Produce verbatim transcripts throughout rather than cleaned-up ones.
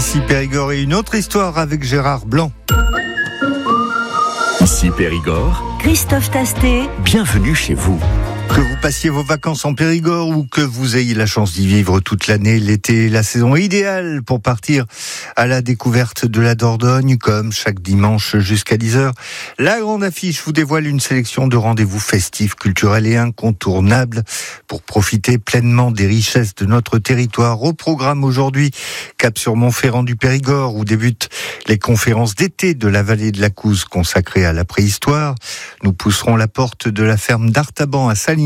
Ici Périgord et une autre histoire avec Gérard Blanc. Ici Périgord, Christophe Tastet, bienvenue chez vous. Que vous passiez vos vacances en Périgord ou que vous ayez la chance d'y vivre toute l'année, l'été est la saison idéale pour partir à la découverte de la Dordogne, comme chaque dimanche jusqu'à dix heures. La grande affiche vous dévoile une sélection de rendez-vous festifs, culturels et incontournables pour profiter pleinement des richesses de notre territoire. Au programme aujourd'hui, cap sur Montferrand du Périgord, où débutent les conférences d'été de la vallée de la Couze consacrées à la préhistoire. Nous pousserons la porte de la ferme d'Artaban à Salignac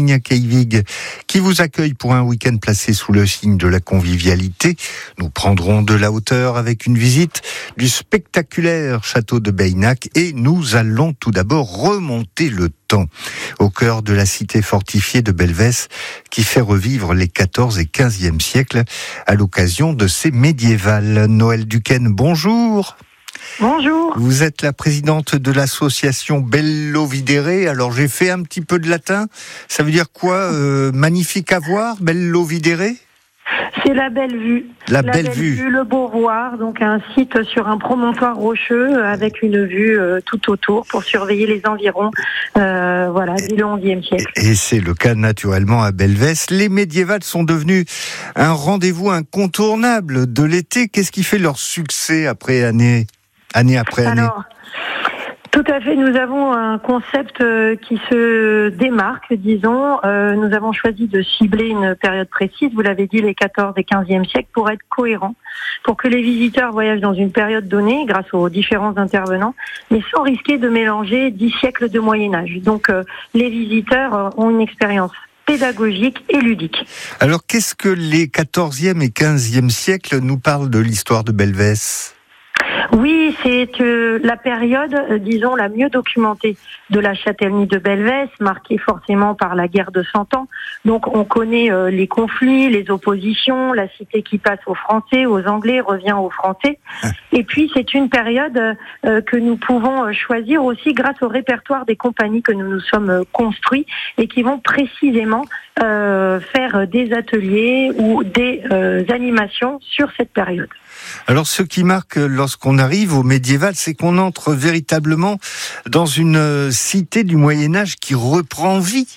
qui vous accueille pour un week-end placé sous le signe de la convivialité. Nous prendrons de la hauteur avec une visite du spectaculaire château de Beynac et nous allons tout d'abord remonter le temps au cœur de la cité fortifiée de Belvès qui fait revivre les quatorzième et quinzième siècles à l'occasion de ces médiévales. Noël Duquesne, bonjour. Bonjour. Vous êtes la présidente de l'association Bellovidere. Alors j'ai fait un petit peu de latin. Ça veut dire quoi euh, magnifique à voir, Bellovidere? C'est la belle vue. La, la belle, belle vue. vue. Le Beauvoir, donc un site sur un promontoire rocheux avec une vue euh, tout autour pour surveiller les environs euh, voilà, du onzième siècle. Et c'est le cas naturellement à Belvès. Les médiévales sont devenues un rendez-vous incontournable de l'été. Qu'est-ce qui fait leur succès après année, année après année? Alors, tout à fait, nous avons un concept qui se démarque, disons. Euh, nous avons choisi de cibler une période précise, vous l'avez dit, les quatorzième et quinzième siècles, pour être cohérent, pour que les visiteurs voyagent dans une période donnée, grâce aux différents intervenants, mais sans risquer de mélanger dix siècles de Moyen-Âge. Donc, euh, les visiteurs ont une expérience pédagogique et ludique. Alors, qu'est-ce que les quatorzième et quinzième siècles nous parlent de l'histoire de Belvès ? Oui, c'est euh, la période, euh, disons, la mieux documentée de la châtellenie de Belvès, marquée forcément par la guerre de Cent Ans. Donc on connaît euh, les conflits, les oppositions, la cité qui passe aux Français, aux Anglais, revient aux Français. Et puis c'est une période euh, que nous pouvons choisir aussi grâce au répertoire des compagnies que nous nous sommes euh, construits et qui vont précisément euh, faire des ateliers ou des euh, animations sur cette période. Alors, ce qui marque lorsqu'on arrive au médiéval, c'est qu'on entre véritablement dans une cité du Moyen-Âge qui reprend vie.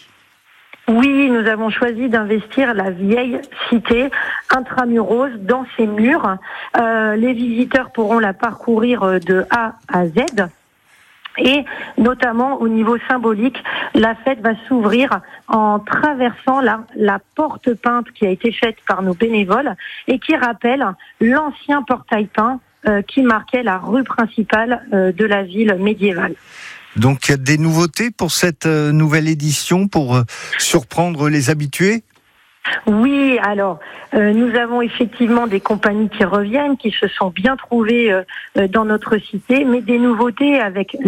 Oui, nous avons choisi d'investir la vieille cité intramuros dans ses murs. Euh, les visiteurs pourront la parcourir de A à Z. Et notamment au niveau symbolique, la fête va s'ouvrir en traversant la, la porte peinte qui a été faite par nos bénévoles et qui rappelle l'ancien portail peint euh, qui marquait la rue principale euh, de la ville médiévale. Donc il y a des nouveautés pour cette euh, nouvelle édition pour euh, surprendre les habitués ? Oui, alors euh, nous avons effectivement des compagnies qui reviennent, qui se sont bien trouvées euh, dans notre cité, mais des nouveautés avec